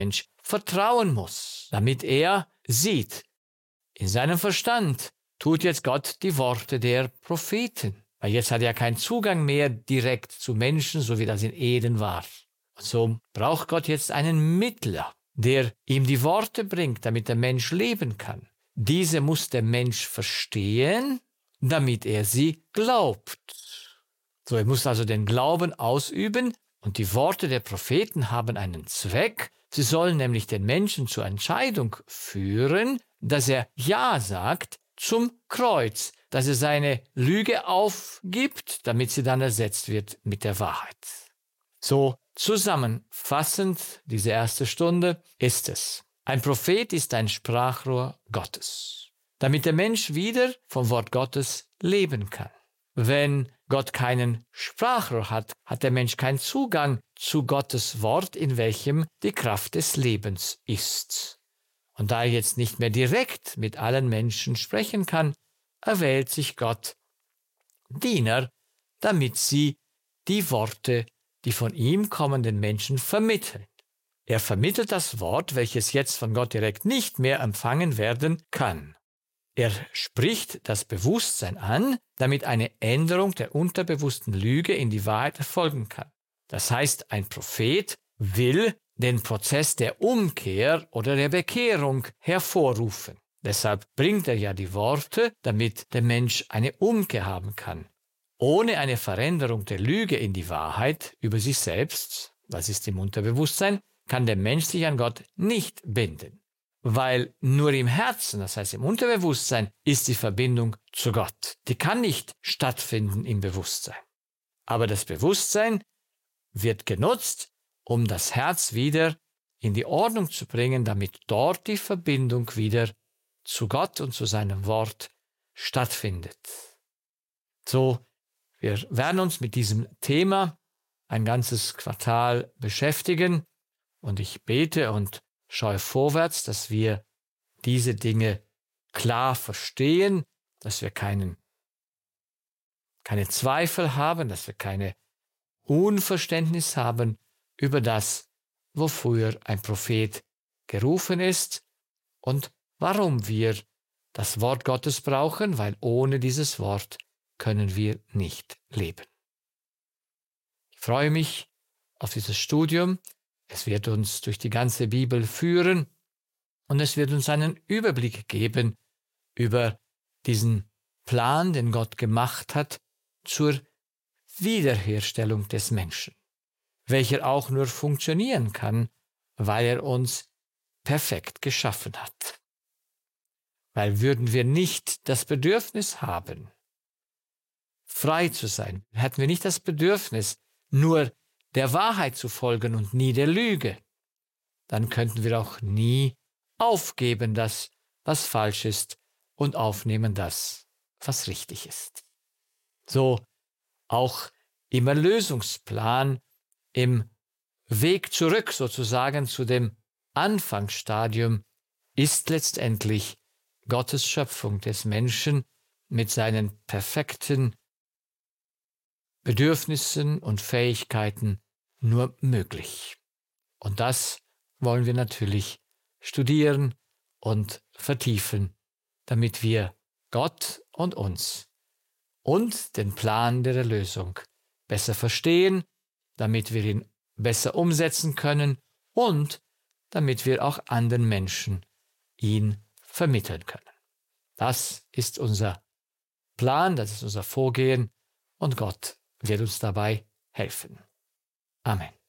Mensch vertrauen muss, damit er sieht. In seinem Verstand tut jetzt Gott die Worte der Propheten, weil jetzt hat er keinen Zugang mehr direkt zu Menschen, so wie das in Eden war. Und so braucht Gott jetzt einen Mittler, der ihm die Worte bringt, damit der Mensch leben kann. Diese muss der Mensch verstehen, damit er sie glaubt. So, er muss also den Glauben ausüben, und die Worte der Propheten haben einen Zweck. Sie sollen nämlich den Menschen zur Entscheidung führen, dass er Ja sagt zum Kreuz, dass er seine Lüge aufgibt, damit sie dann ersetzt wird mit der Wahrheit. So zusammenfassend, diese erste Stunde ist es: Ein Prophet ist ein Sprachrohr Gottes, damit der Mensch wieder vom Wort Gottes leben kann. Wenn Gott keinen Sprachrohr hat, hat der Mensch keinen Zugang zu Gottes Wort, in welchem die Kraft des Lebens ist. Und da er jetzt nicht mehr direkt mit allen Menschen sprechen kann, erwählt sich Gott Diener, damit sie die Worte, die von ihm kommen, den Menschen vermitteln. Er vermittelt das Wort, welches jetzt von Gott direkt nicht mehr empfangen werden kann. Er spricht das Bewusstsein an, damit eine Änderung der unterbewussten Lüge in die Wahrheit erfolgen kann. Das heißt, ein Prophet will den Prozess der Umkehr oder der Bekehrung hervorrufen. Deshalb bringt er ja die Worte, damit der Mensch eine Umkehr haben kann. Ohne eine Veränderung der Lüge in die Wahrheit über sich selbst, das ist im Unterbewusstsein, kann der Mensch sich an Gott nicht binden. Weil nur im Herzen, das heißt im Unterbewusstsein, ist die Verbindung zu Gott. Die kann nicht stattfinden im Bewusstsein. Aber das Bewusstsein wird genutzt, um das Herz wieder in die Ordnung zu bringen, damit dort die Verbindung wieder zu Gott und zu seinem Wort stattfindet. So, wir werden uns mit diesem Thema ein ganzes Quartal beschäftigen, und ich bete und schaue vorwärts, dass wir diese Dinge klar verstehen, dass wir keine Zweifel haben, dass wir keine Unverständnis haben über das, wofür ein Prophet gerufen ist und warum wir das Wort Gottes brauchen, weil ohne dieses Wort können wir nicht leben. Ich freue mich auf dieses Studium. Es wird uns durch die ganze Bibel führen und es wird uns einen Überblick geben über diesen Plan, den Gott gemacht hat zur Wiederherstellung des Menschen, welcher auch nur funktionieren kann, weil er uns perfekt geschaffen hat. Weil würden wir nicht das Bedürfnis haben, frei zu sein, hätten wir nicht das Bedürfnis, nur der Wahrheit zu folgen und nie der Lüge, dann könnten wir auch nie aufgeben, das, was falsch ist, und aufnehmen das, was richtig ist. So auch im Erlösungsplan, im Weg zurück sozusagen zu dem Anfangsstadium, ist letztendlich Gottes Schöpfung des Menschen mit seinen perfekten Bedürfnissen und Fähigkeiten nur möglich. Und das wollen wir natürlich studieren und vertiefen, damit wir Gott und uns und den Plan der Erlösung besser verstehen, damit wir ihn besser umsetzen können und damit wir auch anderen Menschen ihn vermitteln können. Das ist unser Plan, das ist unser Vorgehen, und Gott wird uns dabei helfen. Amen.